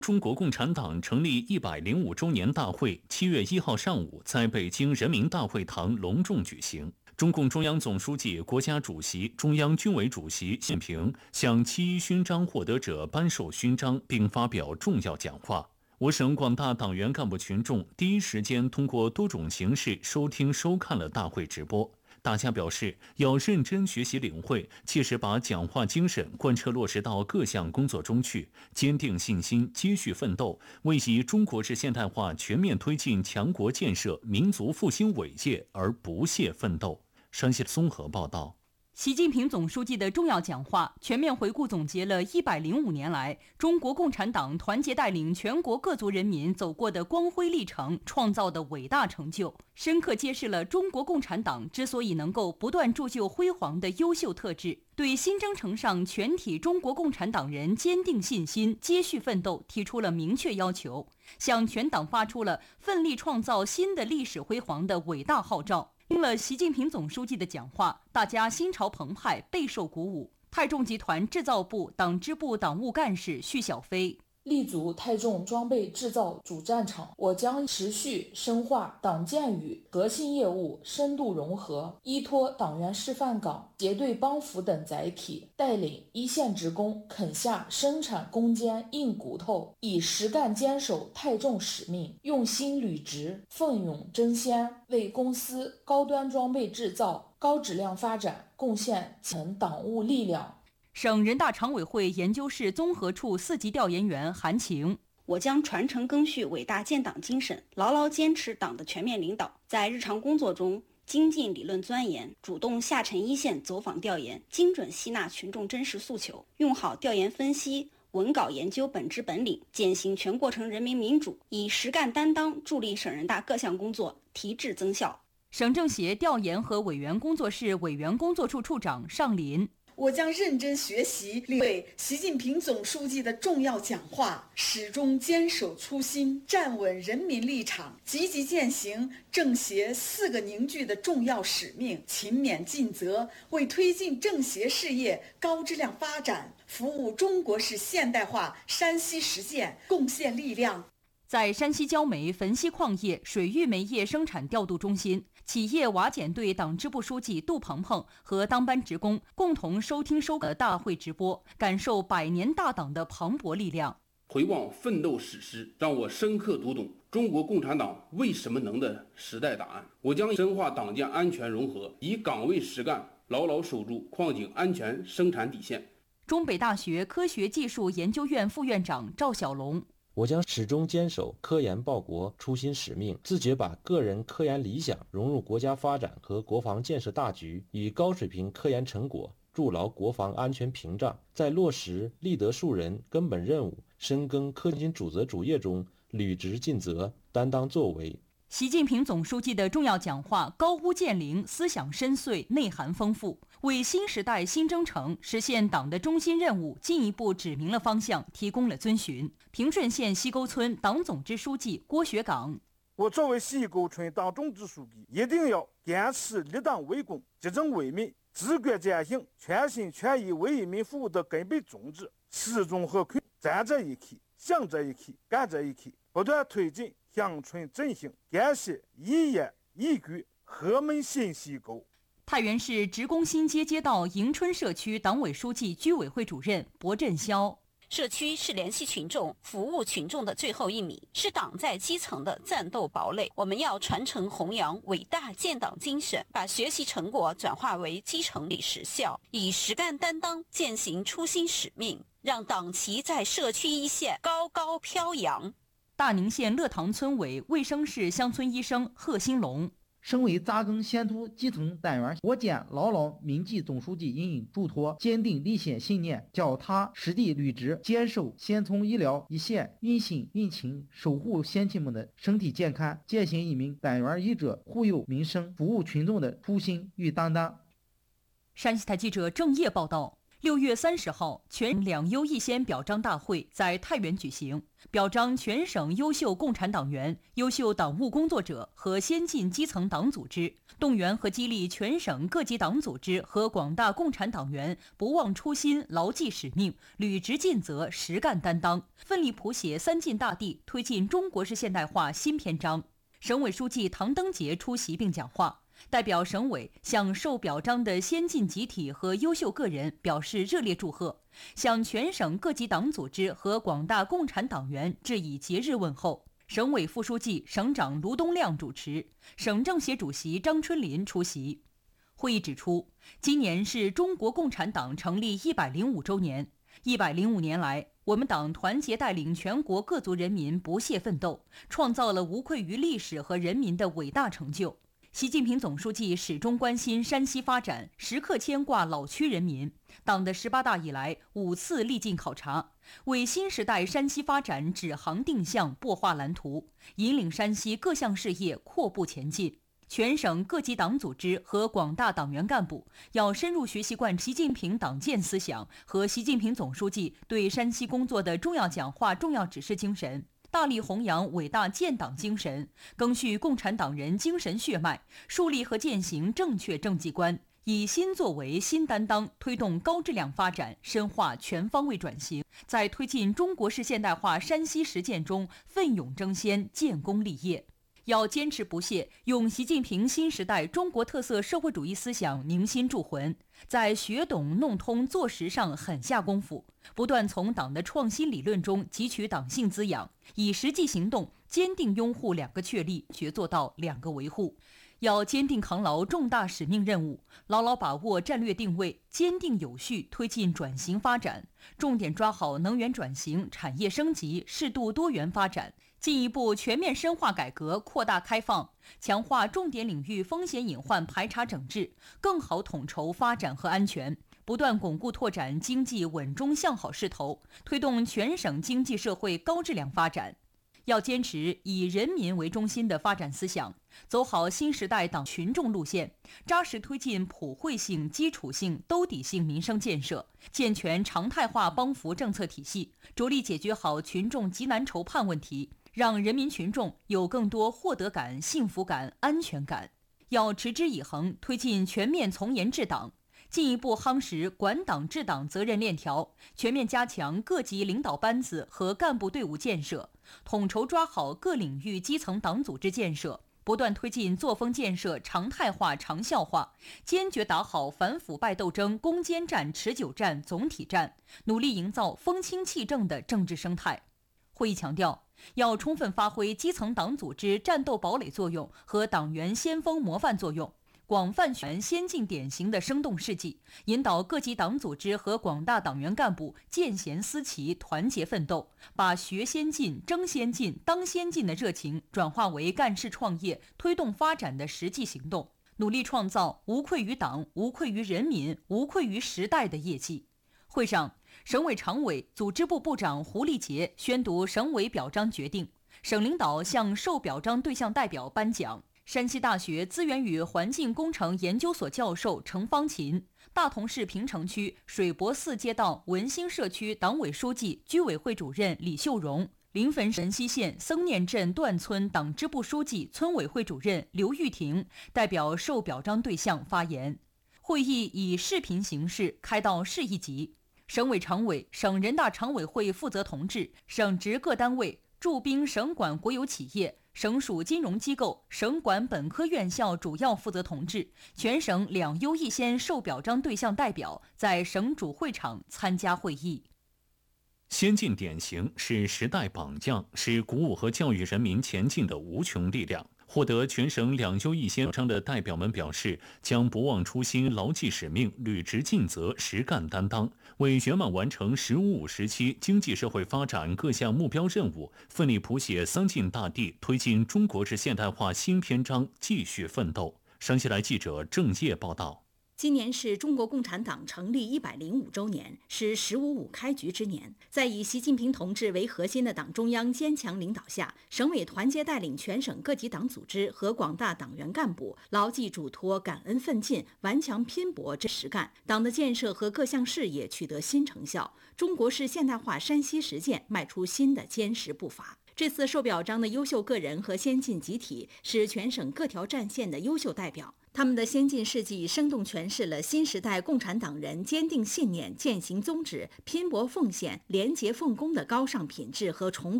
中国共产党成立105周年大会7月1号上午在北京人民大会堂隆重举行。中共中央总书记、国家主席、中央军委主席习近平向7·1勋章获得者颁授勋章，并发表重要讲话。我省广大党员干部群众第一时间通过多种形式收听收看了大会直播。大家表示要认真学习领会，切实把讲话精神贯彻落实到各项工作中去，坚定信心，接续奋斗，为以中国式现代化全面推进强国建设、民族复兴伟业而不懈奋斗。山西综合报道。 习近平总书记的重要讲话全面回顾总结了105年来中国共产党团结带领全国各族人民走过的光辉历程，创造的伟大成就，深刻揭示了中国共产党之所以能够不断铸就辉煌的优秀特质，对新征程上全体中国共产党人坚定信心、接续奋斗提出了明确要求，向全党发出了奋力创造新的历史辉煌的伟大号召。听了习近平总书记的讲话，大家心潮澎湃，备受鼓舞。泰众集团制造部党支部党务干事徐小飞： 立足泰众装备制造主战场，我将持续深化党建与核心业务深度融合，依托党员示范岗、结对帮扶等载体，带领一线职工啃下生产攻坚硬骨头，以实干坚守泰众使命，用心履职，奋勇争先，为公司高端装备制造、高质量发展贡献层党务力量。 省人大常委会研究室综合处4级调研员韩晴： 我将传承赓续伟大建党精神，牢牢坚持党的全面领导，在日常工作中精进理论钻研，主动下沉一线走访调研，精准吸纳群众真实诉求，用好调研分析、文稿研究本质本领，践行全过程人民民主，以实干担当助力省人大各项工作提质增效。 省政协调研和委员工作室委员工作处处长尚林： 我将认真学习领会习近平总书记的重要讲话，始终坚守初心，站稳人民立场，积极践行政协4个凝聚的重要使命，勤勉尽责，为推进政协事业高质量发展，服务中国式现代化山西实践贡献力量。 在山西焦煤、汾西矿业、水域煤业生产调度中心，企业瓦检队党支部书记杜鹏鹏和当班职工共同收听收看大会直播，感受100年大党的磅礴力量。 回望奋斗史诗，让我深刻读懂中国共产党为什么能的时代答案。我将深化党建安全融合，以岗位实干牢牢守住矿井安全生产底线。 中北大学科学技术研究院副院长赵小龙： 我将始终坚守科研报国初心使命，自觉把个人科研理想融入国家发展和国防建设大局，以高水平科研成果筑牢国防安全屏障，在落实立德树人根本任务、深耕科研主责主业中履职尽责、担当作为。 习近平总书记的重要讲话高屋建瓴，思想深邃，内涵丰富，为新时代新征程实现党的中心任务进一步指明了方向，提供了遵循。平顺县西沟村党总支书记郭学岗： 我作为西沟村党总支书记，一定要坚持立党为公、集政为民、治国践行、全心全意为人民服务的根本宗旨，始终和困，站在一起，想在一起，干在一起，不断推进乡村振兴，建设一业一居和门新西沟。 太原市职工新街街道迎春社区党委书记、居委会主任薄振霄： 社区是联系群众、服务群众的最后一米，是党在基层的战斗堡垒。我们要传承弘扬伟大建党精神，把学习成果转化为基层里实效，以实干担当践行初心使命，让党旗在社区一线高高飘扬。 大宁县乐塘村委卫生室乡村医生贺兴龙： 身为扎根先突基层单元，我兼牢牢铭记总书记引领嘱托，坚定立宪信念，脚踏实地履职，坚守先从医疗一线，用心用情守护乡亲们的身体健康，践行一名单元医者护佑民生、服务群众的初心与担当。 山西台记者郑业报道。 6月30号，全两优一先表彰大会在太原举行，表彰全省优秀共产党员、优秀党务工作者和先进基层党组织，动员和激励全省各级党组织和广大共产党员不忘初心、牢记使命、履职尽责、实干担当，奋力谱写三晋大地，推进中国式现代化新篇章。省委书记唐登杰出席并讲话。代表省委向受表彰的先进集体和优秀个人表示热烈祝贺，向全省各级党组织和广大共产党员致以节日问候。省委副书记、省长卢东亮主持，省政协主席张春林出席。会议指出，今年是中国共产党成立105周年。105年来，我们党团结带领全国各族人民不懈奋斗，创造了无愧于历史和人民的伟大成就。习近平总书记始终关心山西发展，时刻牵挂老区人民。党的18大以来5次历尽考察，为新时代山西发展指航定向、擘画蓝图，引领山西各项事业阔步前进。全省各级党组织和广大党员干部要深入学习贯彻习近平党建思想和习近平总书记对山西工作的重要讲话、重要指示精神，大力弘扬伟大建党精神，赓续共产党人精神血脉，树立和践行正确政绩观，以新作为、新担当，推动高质量发展，深化全方位转型，在推进中国式现代化山西实践中奋勇争先、建功立业。要坚持不懈用习近平新时代中国特色社会主义思想凝心铸魂，在学懂弄通做实上狠下功夫，不断从党的创新理论中汲取党性滋养，以实际行动坚定拥护2个确立，决做到2个维护。要坚定扛牢重大使命任务，牢牢把握战略定位，坚定有序推进转型发展，重点抓好能源转型、产业升级、适度多元发展，进一步全面深化改革、扩大开放，强化重点领域风险隐患排查整治，更好统筹发展和安全，不断巩固拓展经济稳中向好势头，推动全省经济社会高质量发展。要坚持以人民为中心的发展思想，走好新时代党群众路线，扎实推进普惠性、基础性、兜底性民生建设，健全常态化帮扶政策体系，着力解决好群众急难愁盼问题，让人民群众有更多获得感、幸福感、安全感。要持之以恒推进全面从严治党，进一步夯实管党治党责任链条，全面加强各级领导班子和干部队伍建设，统筹抓好各领域基层党组织建设，不断推进作风建设常态化、长效化，坚决打好反腐败斗争攻坚战、持久战、总体战，努力营造风清气正的政治生态。会议强调，要充分发挥基层党组织战斗堡垒作用和党员先锋模范作用，广泛宣先进典型的生动事迹，引导各级党组织和广大党员干部见贤思齐、团结奋斗，把学先进、争先进、当先进的热情转化为干事创业、推动发展的实际行动，努力创造无愧于党、无愧于人民、无愧于时代的业绩。会上，省委常委、组织部部长胡立杰宣读省委表彰决定，省领导向受表彰对象代表颁奖。山西大学资源与环境工程研究所教授程方琴，大同市平城区水泊寺街道文兴社区党委书记、居委会主任李秀荣，临汾神溪县僧念镇段村党支部书记、村委会主任刘玉婷代表受表彰对象发言。会议以视频形式开到市一级，省委常委、省人大常委会负责同志、省直各单位、驻滨省管国有企业、省属金融机构、省管本科院校主要负责同志、全省2优1先受表彰对象代表在省主会场参加会议。 先进典型是时代榜样，是鼓舞和教育人民前进的无穷力量。获得全省2优1先表彰的代表们表示，将不忘初心、牢记使命、履职尽责、实干担当，为圆满完成“15+5”时期经济社会发展各项目标任务，奋力谱写三晋大地，推进中国式现代化新篇章继续奋斗。山西来记者郑烨报道。 今年是中国共产党成立105周年，是“15.5”开局之年。在以习近平同志为核心的党中央坚强领导下，省委团结带领全省各级党组织和广大党员干部牢记嘱托、感恩奋进、顽强拼搏这实干，党的建设和各项事业取得新成效，中国式现代化山西实践迈出新的坚实步伐。这次受表彰的优秀个人和先进集体是全省各条战线的优秀代表，他们的先进事迹生动诠释了新时代共产党人坚定信念、践行宗旨、拼搏奉献、廉洁奉公的高尚品质和崇